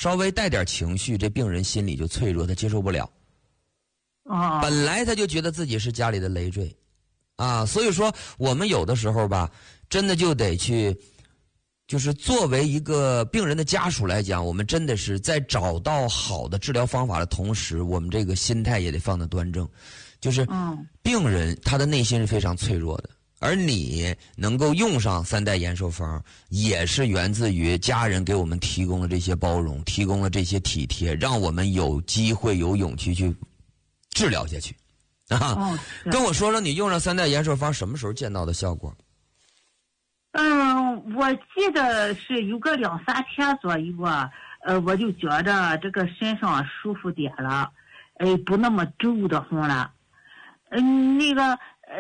稍微带点情绪，这病人心里就脆弱，他接受不了。本来他就觉得自己是家里的累赘，所以说我们有的时候吧，真的就得去，就是作为一个病人的家属来讲，我们真的是在找到好的治疗方法的同时，我们这个心态也得放得端正。就是病人他的内心是非常脆弱的，而你能够用上3代延寿方，也是源自于家人给我们提供了这些包容，提供了这些体贴，让我们有机会有勇气去治疗下去。跟我说说你用上3代延寿方什么时候见到的效果？ 我记得是有个2-3天左右啊，我就觉着这个身上舒服点了，不那么皱的慌了，那个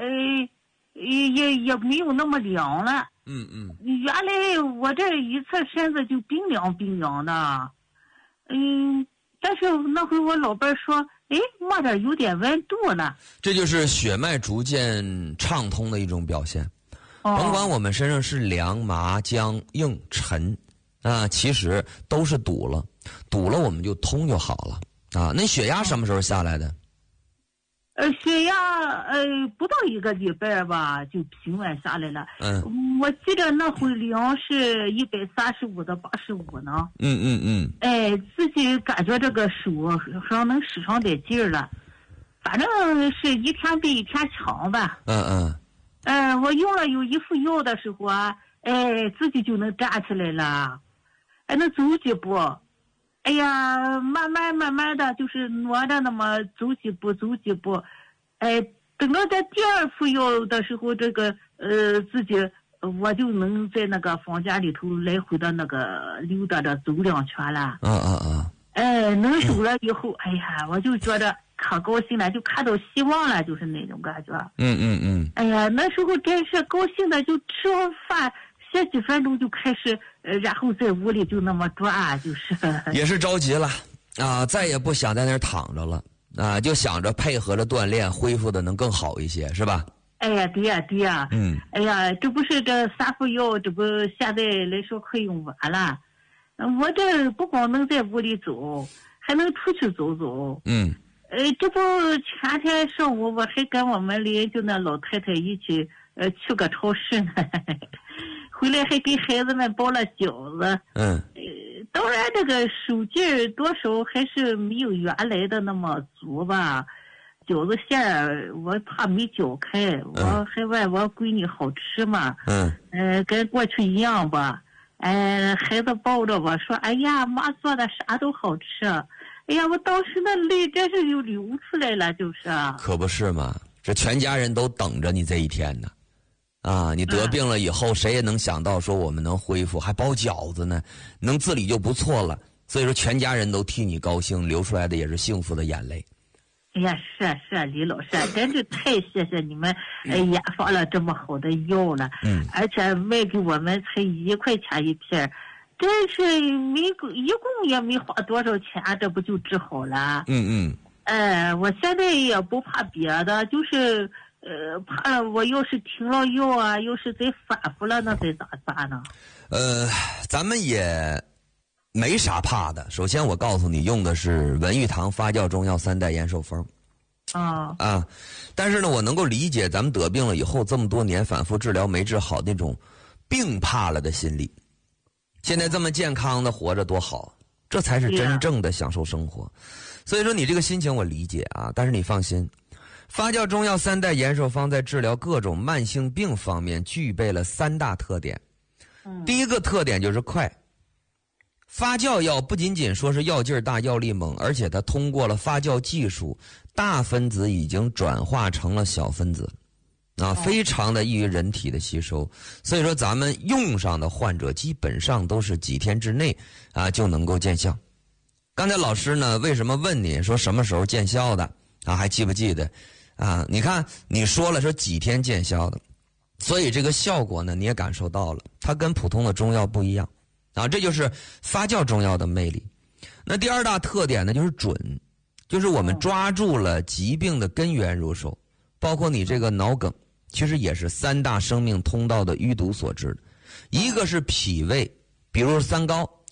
也没有那么凉了。原来我这一次身子就冰凉的，但是那回我老伴说，摸着有点温度了。这就是血脉逐渐畅通的一种表现。甭管我们身上是凉、麻、僵、硬、沉，其实都是堵了我们就通就好了。那血压什么时候下来的？ 血压不到1个礼拜吧，就平稳下来了。我记得那回量是135到85呢。自己感觉这个手上能使上点劲儿了，反正是一天比一天强吧。我用了有1副药的时候啊，自己就能站起来了，能走几步。慢慢的就是挪着那么走几步。等到在第2副药的时候，这个自己我就能在那个房间里头来回的那个溜达着走2圈了。能走了以后，我就觉得可高兴了，就看到希望了，就是那种感觉。那时候真是高兴的，就吃完饭歇几分钟就开始，然后在屋里就那么转，就是也是着急了再也不想在那儿躺着了就想着配合着锻炼，恢复的能更好一些，是吧？ 对呀。这不是这3副药，这不现在来说快用完了。我这不光能在屋里走，还能出去走走。这不前天上午我还跟我们邻居那老太太一起去个超市呢，回来还给孩子们包了饺子。当然这个手劲儿多少还是没有原来的那么足吧。饺子馅儿我怕没搅开，我还问我闺女好吃吗？跟过去一样吧。孩子抱着我说，妈做的啥都好吃。我当时那泪真是就流出来了，就是。 可不是嘛，这全家人都等着你这一天呢。你得病了以后，谁也能想到说我们能恢复，还包饺子呢，能自理就不错了。所以说全家人都替你高兴，流出来的也是幸福的眼泪。 是李老师，真是太谢谢你们研发了这么好的药了。而且卖给我们才1块钱一片，真是一共也没花多少钱，这不就治好了？我现在也不怕别的，就是怕我要是停了药啊，要是再反复了，那该咋办呢？ 咱们也没啥怕的。首先我告诉你，用的是文玉堂发酵中药3代延寿方。但是呢，我能够理解咱们得病了以后这么多年反复治疗没治好那种病怕了的心理。现在这么健康的活着多好，这才是真正的享受生活。所以说你这个心情我理解但是你放心，发酵中药3代延寿方在治疗各种慢性病方面具备了3大特点。第一个特点就是快。发酵药不仅仅说是药劲儿大、药力猛，而且它通过了发酵技术，大分子已经转化成了小分子，非常的易于人体的吸收。所以说咱们用上的患者基本上都是几天之内就能够见效。刚才老师呢为什么问你说什么时候见效的还记不记得你看你说了说几天见效的，所以这个效果呢你也感受到了，它跟普通的中药不一样这就是发酵中药的魅力。那第2大特点呢就是准，就是我们抓住了疾病的根源入手，包括你这个脑梗其实也是3大生命通道的淤堵所致的。一个是脾胃，比如3高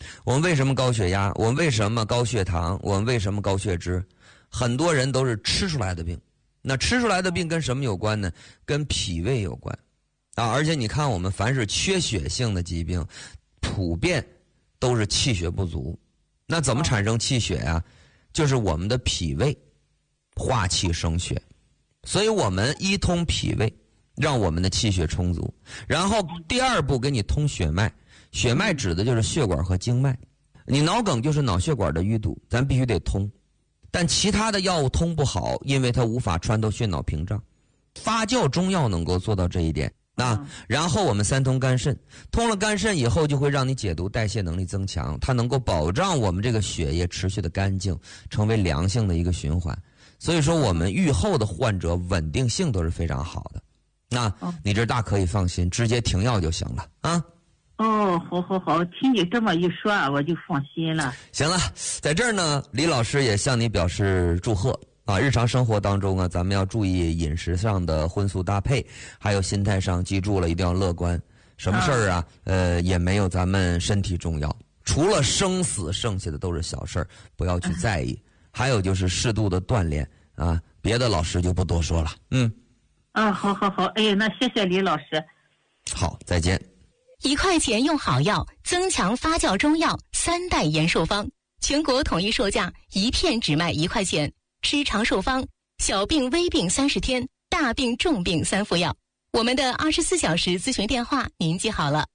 我们为什么高血压？我们为什么高血糖？我们为什么高血脂？很多人都是吃出来的病。那吃出来的病跟什么有关呢？跟脾胃有关啊！而且你看，我们凡是缺血性的疾病，普遍都是气血不足。那怎么产生气血呀？就是我们的脾胃化气生血，所以我们一通脾胃，让我们的气血充足。然后第二步给你通血脉，血脉指的就是血管和经脉。你脑梗就是脑血管的淤堵，咱必须得通。但其他的药物通不好，因为它无法穿透血脑屏障。发酵中药能够做到这一点啊。然后我们三通肝肾，通了肝肾以后，就会让你解毒代谢能力增强，它能够保障我们这个血液持续的干净，成为良性的一个循环。所以说，我们愈后的患者稳定性都是非常好的。那你这大可以放心，直接停药就行了啊。 哦，好，听你这么一说，我就放心了。 行了，在这儿呢，李老师也向你表示祝贺啊！日常生活当中啊，咱们要注意饮食上的荤素搭配，还有心态上，记住了一定要乐观。什么事儿啊？也没有咱们身体重要，除了生死，剩下的都是小事儿，不要去在意。还有就是适度的锻炼啊，别的老师就不多说了。 好，哎，那谢谢李老师。 好，再见。 1块钱用好药，增强发酵中药3代延寿方，全国统一售价1片只卖1块钱。吃长寿方，小病微病30天，大病重病3服药。我们的24小时咨询电话您记好了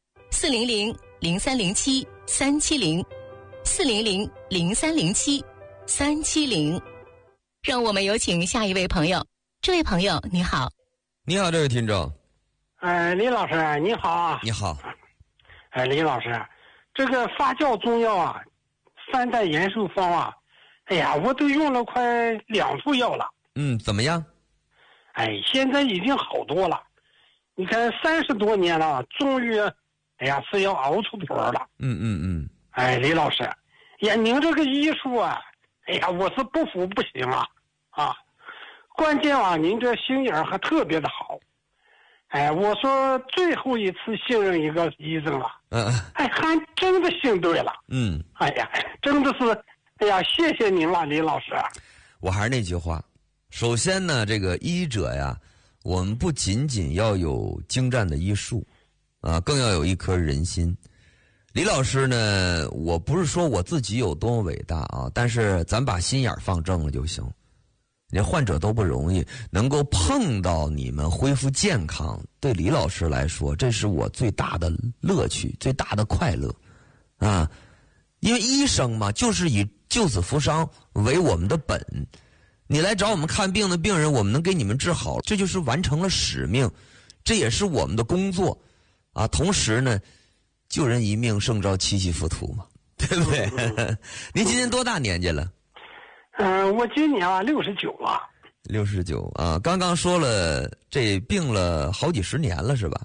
：400-0307-370，400-0307-370。让我们有请下一位朋友。这位朋友你好。 你好，这位听众。 李老师你好啊。 你好。 李老师，这个发酵中药啊，3代延寿方啊，哎呀，我都用了快2副药了。 怎么样？ 现在已经好多了。你看30多年了，终于，是要熬出头了。李老师，您这个医术啊，我是不服不行啊。关键啊，您这心眼还特别的好。我说最后一次信任一个医生了。还真的信对了。真的是，谢谢您了，李老师。 我还是那句话，首先呢，这个医者呀，我们不仅仅要有精湛的医术，更要有一颗人心。李老师呢，我不是说我自己有多么伟大啊，但是咱把心眼放正了就行。连患者都不容易，能够碰到你们恢复健康，对李老师来说，这是我最大的乐趣，最大的快乐啊！因为医生嘛，就是以救死扶伤为我们的本。你来找我们看病的病人，我们能给你们治好，这就是完成了使命，这也是我们的工作啊。同时呢，救人一命胜造七级浮屠嘛，对不对？您今年多大年纪了？ 我今年69了。 69啊，刚刚说了，这病了好几十年了是吧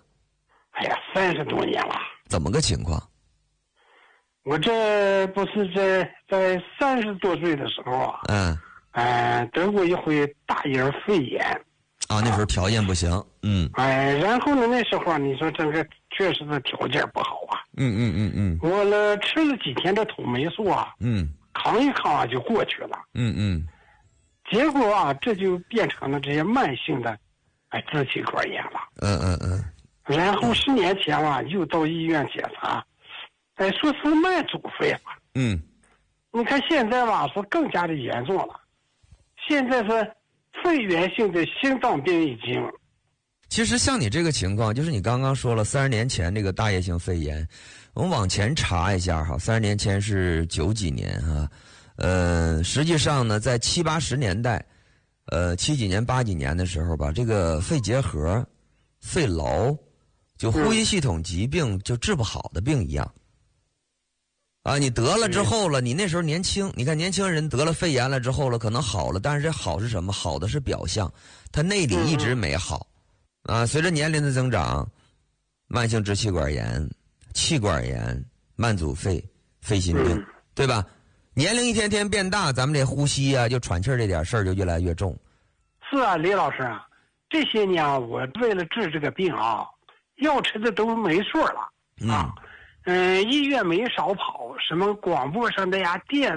？30多年了。 怎么个情况？ 我这不是在30多岁的时候啊，得过一回大眼肺炎。 那时候条件不行。 然后呢，那时候你说这个确实是条件不好啊。我吃了几天的土霉素啊。扛一扛就过去了。结果啊，这就变成了这些慢性的支气管炎了。然后10年前又到医院检查，说是慢阻肺了。你看现在是更加的严重了，现在是肺源性的心脏病已经。 其实像你这个情况，就是你刚刚说了30年前这个大叶性肺炎，我们往前查一下30年前是90几年实际上呢，在70、80年代，70几年、80几年的时候吧，这个肺结核、肺痨，就呼吸系统疾病就治不好的病一样。你得了之后了，你那时候年轻，你看年轻人得了肺炎了之后了，可能好了，但是这好是什么？好的是表象，他内里一直没好。随着年龄的增长，慢性支气管炎、气管炎、慢阻肺、肺心病，对吧？年龄一天天变大，咱们这呼吸就喘气儿这点事儿就越来越重。 是啊，李老师啊，这些年我为了治这个病药吃的都没数了。 医院没少跑，什么广播上的呀、电